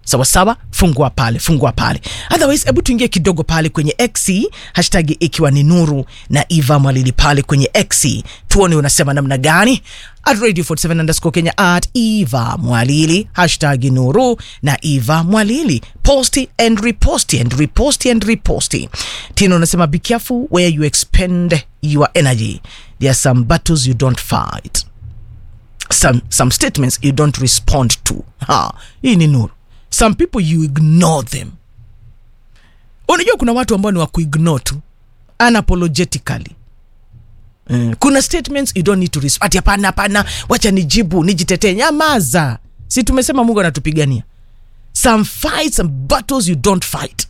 Sawa sawa, fungua pale. Otherwise, hebu tuingie kidogo pale kwenye X, hashtag ikiwa ni Nuru na Eva Mwalili pale kwenye X. Tuone unasema namna gani. @radio47_Kenya @Eva Mwalili, hashtag Nuru na Eva Mwalili. Post and repost. Tino unasema be careful where you expend your energy. There are some battles you don't fight. Some statements you don't respond to. Hii ni Nuru. Some people you ignore them. Unajua kuna watu ambao ni wa kuignore tu unapologetically. Kuna statements you don't need to respond. Hapana, wacha nijibu, nijitetee. Nyamaza. Si tumesema Mungu anatupigania. Some fights, some battles you don't fight.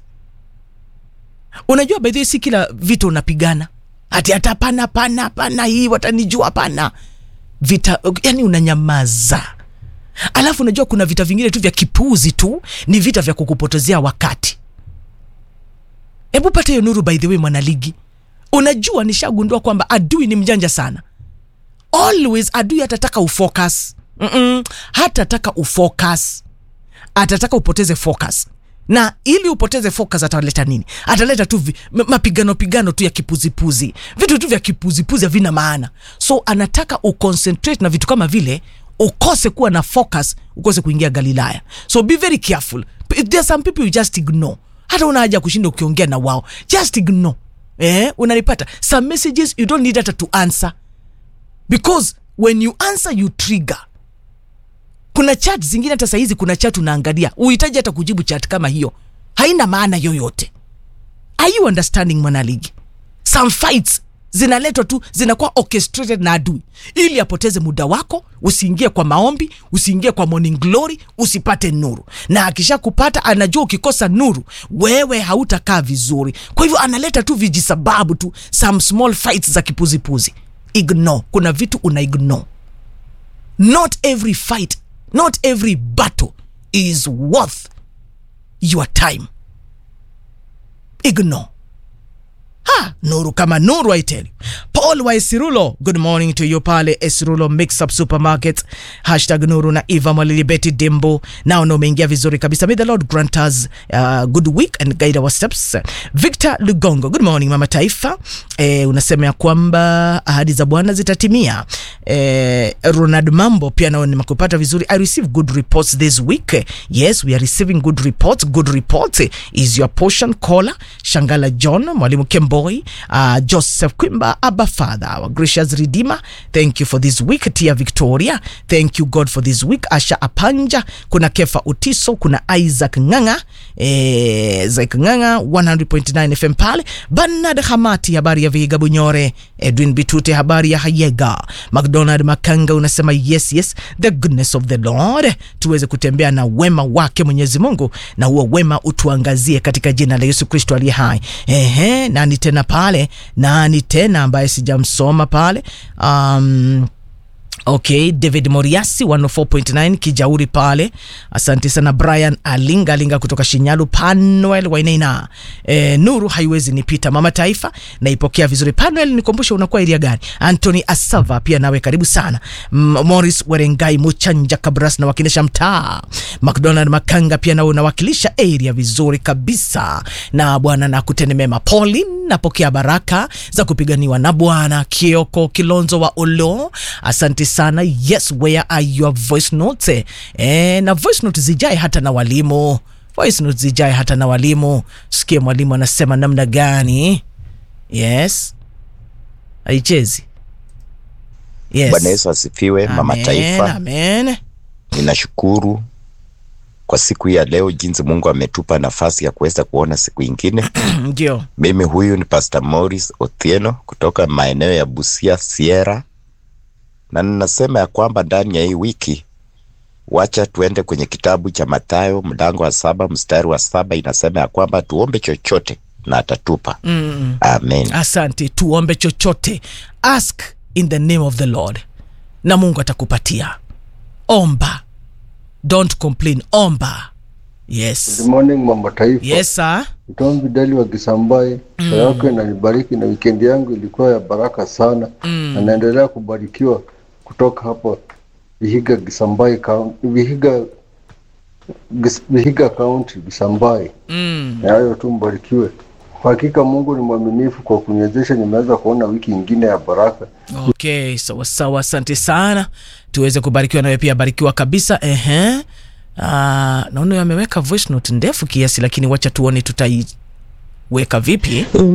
Unajua by the way, si kila vita unapigana. Hata hapana, hii watanijua, hapana. Vita, yani unanyamaza. Alafu unajua kuna vita vingine tu vya kipuzi tu, ni vita vya kukupotezea wakati. Hebu pata hiyo Nuru by the way mwanaligi. Unajua nishagundua kwamba adui ni mjanja sana. Always adui atataka ufocus. Hatataka ufocus. Atataka upoteze focus. Na ili upoteze focus ataleta nini? Ataleta tu mapigano tu ya kipuzipuzi. Vitu tu vya kipuzipuzi havina maana. So anataka uconcentrate na vitu kama vile ukose kuwa na focus, ukose kuingia Galilaya. So be very careful. There are some people you just ignore. Hata una haja kushinda ukiongea na wao. Just ignore. Unanipata? Some messages you don't need hata to answer. Because when you answer you trigger. Kuna chat zingine hata saa hizi kuna chat unaangalia. Uhitaji hata kujibu chat kama hiyo. Haina maana yoyote. Are you understanding mwanaligi? Some fights zinaletwa tu, zinakuwa orchestrated na adui ili apoteze muda wako, usiingie kwa maombi, usiingie kwa morning glory, usipate nuru. Na akisha kupata anajua ukikosa nuru wewe hautakaa vizuri. Kwa hivyo analeta tu vijisababu tu, some small fights za kipuzipuzi. Ignore. Kuna vitu una ignore. Not every fight, not every battle is worth your time. Ignore. Nuru kama Nuru, I tell you. Paul Waisirulo, good morning to you pale Esirulo Mix Up Supermarket. Hashtag Nuru na Eva Mwalili, Betty Dembo. Now no umeingia vizuri kabisa. May the Lord grant us good week and guide our steps. Victor Lugongo, good morning Mama Taifa. Unasema ya kwamba ahadi za Bwana zitatimia. Ronald Mambo pia nao nimekupata vizuri. I receive good reports this week. Yes, we are receiving good reports. Good report is your portion. Caller Shangala John, Mwalimu Kemboi, Joseph Kwimba, Abba Father, our gracious Redeemer, thank you for this week. Tia Victoria, thank you God for this week. Asha Apanja, kuna Kefa Utiso, kuna Isaac Nganga, Isaac Nganga 100.9 FM pale. Bernard Hamati, habari ya Vihiga Bunyore. Edwin Bitute, habari ya Hayega. McDonald Makanga unasema yes, the goodness of the Lord, tuweze kutembea na wema wake Mwenyezi Mungu, na huo wema utuangazie katika jina la Yesu Kristo aliye hai. Nani tena pale? Nani tena ambaye sijamsoma pale? Okay, David Moriasi 104.9 Kijauri pale. Asante sana. Brian Alinga kutoka Shinyalu. Panuel Wainaina, Nuru haiwezi nipita Mama Taifa, naipokea vizuri. Panuel, nikumbushe unakuwa area gani? Anthony Asava pia nawe karibu sana. Morris Werengai Muchanja Kabras na wakilisha mtaa. McDonald Makanga pia nawe unawakilisha area vizuri kabisa. Na Bwana na kutende mema. Pauline, napokea baraka za kupiganiwa na Bwana. Kioko Kilonzo wa Olo, asante sana. Yes, where are your voice notes? Na voice notes zijae hata na walimu. Voice notes zijae hata na walimu. Sikia mwalimu anasema namna gani. Yes. Haichezi. Yes. Bwana Yesu asifiwe. Mama Taifa. Amen. Ninashukuru kwa siku ya leo, jinsi Mungu ametupa nafasi ya kuweza kuona siku nyingine. Ndio. Mimi huyu ni Pastor Morris Otieno kutoka maeneo ya Busia Sierra. Na ninasema ya kwamba ndani ya hii wiki wacha tuende kwenye kitabu cha Mathayo mlango wa 7 mstari wa 7. Inasema ya kwamba tuombe chochote na atatupa. Amen. Asante. Tuombe chochote. Ask in the name of the Lord, na Mungu atakupatia. Omba. Don't complain. Omba. Yes. Good morning Mama Taifa. Yes sir. Mtombi Dali wa Kisambai. Yako inanibariki na weekend yangu ilikuwa ya baraka sana. Na naendelea kubarikiwa kutoka hapo Vihiga Kisambai, Vihiga Vihiga County, Gisambai. Hayo tu, mbarikiwe. Hakika Mungu ni mwaminifu kwa kuniwezesha nimeweza kuona wiki nyingine ya baraka. Okay, sawa sawa, asante sana. Tuweze kubarikiwa nawe pia, barikiwa kabisa. Naona ameweka voice note ndefu kiasi, lakini wacha tuone tutaiweka vipi.